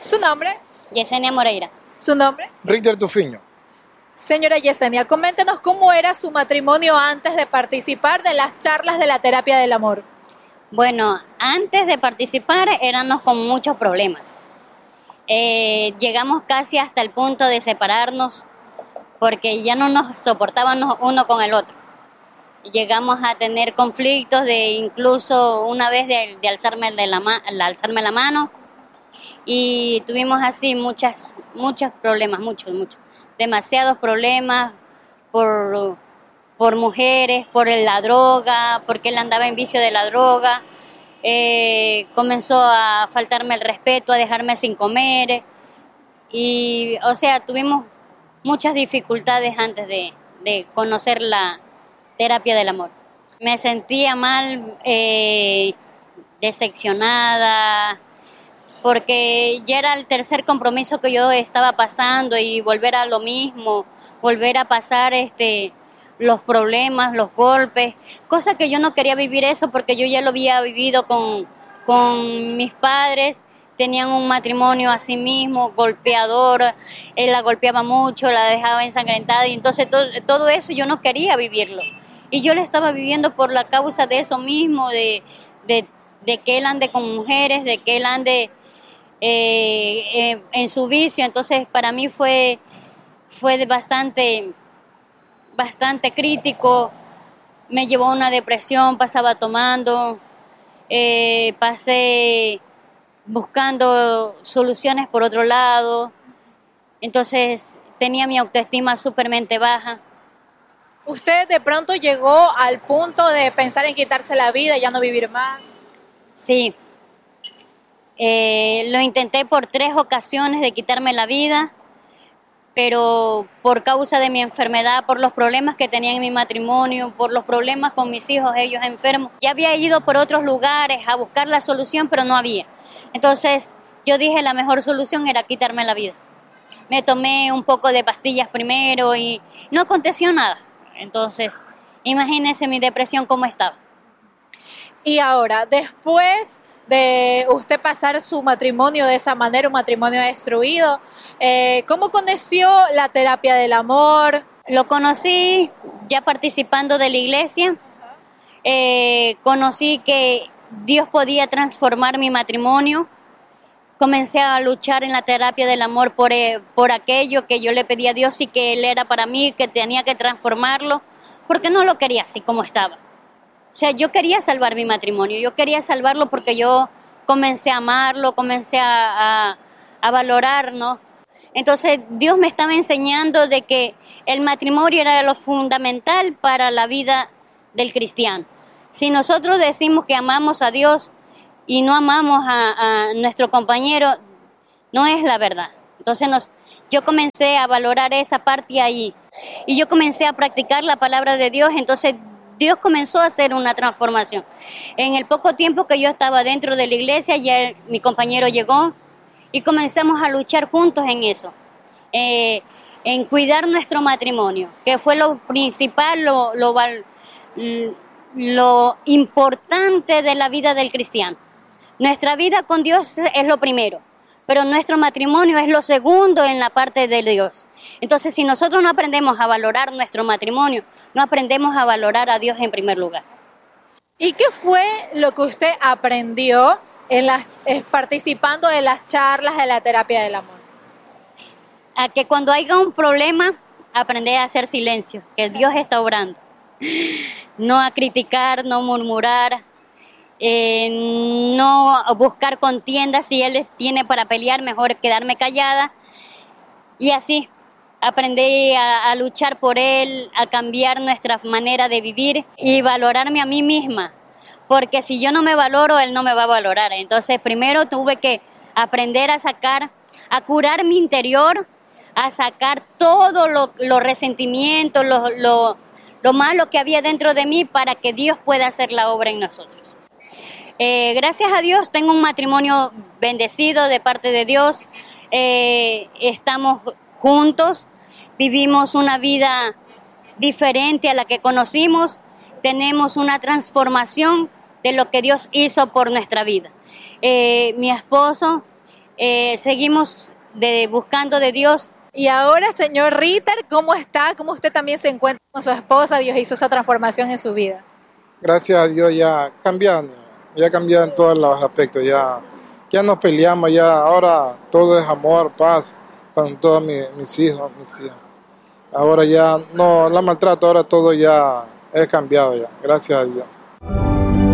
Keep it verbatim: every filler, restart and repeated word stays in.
¿Su nombre? Yesenia Moreira. ¿Su nombre? Richter Tufiño. Señora Yesenia, coméntenos cómo era su matrimonio antes de participar de las charlas de la terapia del amor. Bueno, antes de participar éramos con muchos problemas. Eh, llegamos casi hasta el punto de separarnos porque ya no nos soportábamos uno con el otro. Llegamos a tener conflictos de incluso una vez de, de alzarme, de la, de alzarme la mano y tuvimos así muchas, muchos problemas, muchos, muchos. Demasiados problemas por, por mujeres, por la droga, porque él andaba en vicio de la droga. Eh, comenzó a faltarme el respeto, a dejarme sin comer. Y, o sea, tuvimos muchas dificultades antes de, de conocer la terapia del amor. Me sentía mal, eh, decepcionada, porque ya era el tercer compromiso que yo estaba pasando y volver a lo mismo, volver a pasar este los problemas, los golpes, cosa que yo no quería vivir eso porque yo ya lo había vivido con, con mis padres, tenían un matrimonio así mismo, golpeador, él la golpeaba mucho, la dejaba ensangrentada y entonces todo, todo eso yo no quería vivirlo y yo lo estaba viviendo por la causa de eso mismo, de, de, de que él ande con mujeres, de que él ande Eh, eh, en su vicio. Entonces para mí fue fue bastante bastante crítico, me llevó a una depresión, pasaba tomando, eh, pasé buscando soluciones por otro lado, entonces tenía mi autoestima supermente baja. ¿Usted de pronto llegó al punto de pensar en quitarse la vida y ya no vivir más? Sí. Eh, lo intenté por tres ocasiones de quitarme la vida, pero por causa de mi enfermedad, por los problemas que tenía en mi matrimonio, por los problemas con mis hijos, ellos enfermos. Ya había ido por otros lugares a buscar la solución, pero no había. Entonces yo dije la mejor solución era quitarme la vida. Me tomé un poco de pastillas primero y no aconteció nada. Entonces imagínense mi depresión cómo estaba. Y ahora, después de usted pasar su matrimonio de esa manera, un matrimonio destruido, eh, ¿cómo conoció la terapia del amor? Lo conocí ya participando de la iglesia, eh, conocí que Dios podía transformar mi matrimonio, comencé a luchar en la terapia del amor por, eh, por aquello que yo le pedí a Dios y que Él era para mí, que tenía que transformarlo, porque no lo quería así como estaba. O sea, yo quería salvar mi matrimonio, yo quería salvarlo porque yo comencé a amarlo, comencé a, a, a valorar, ¿no? Entonces Dios me estaba enseñando de que el matrimonio era lo fundamental para la vida del cristiano. Si nosotros decimos que amamos a Dios y no amamos a, a nuestro compañero, no es la verdad. Entonces nos, yo comencé a valorar esa parte ahí y yo comencé a practicar la palabra de Dios, entonces Dios comenzó a hacer una transformación. En el poco tiempo que yo estaba dentro de la iglesia, ya el, mi compañero llegó y comenzamos a luchar juntos en eso, eh, en cuidar nuestro matrimonio, que fue lo principal, lo, lo, lo importante de la vida del cristiano. Nuestra vida con Dios es lo primero, pero nuestro matrimonio es lo segundo en la parte de Dios. Entonces, si nosotros no aprendemos a valorar nuestro matrimonio, no aprendemos a valorar a Dios en primer lugar. ¿Y qué fue lo que usted aprendió en las, eh, participando de las charlas de la terapia del amor? A que cuando haya un problema, aprender a hacer silencio, que Dios está obrando. No a criticar, no murmurar, Eh, no buscar contiendas. Si él tiene para pelear, mejor quedarme callada y así aprendí a, a luchar por él, a cambiar nuestra manera de vivir y valorarme a mí misma, porque si yo no me valoro, él no me va a valorar. Entonces primero tuve que aprender a sacar, a curar mi interior, a sacar todo lo, los resentimientos, lo, lo, lo malo que había dentro de mí para que Dios pueda hacer la obra en nosotros. Eh, gracias a Dios tengo un matrimonio bendecido de parte de Dios, eh, estamos juntos, vivimos una vida diferente a la que conocimos, tenemos una transformación de lo que Dios hizo por nuestra vida. Eh, mi esposo eh, seguimos de, buscando de Dios. Y ahora, señor Ritter, ¿cómo está? ¿Cómo usted también se encuentra con su esposa? Dios hizo esa transformación en su vida. Gracias a Dios ya cambiando, ya cambiado en todos los aspectos, ya, ya no peleamos, ya ahora todo es amor, paz con todos mis, mis hijos, mis hijas. Ahora ya no la maltrato, ahora todo ya es cambiado ya, gracias a Dios.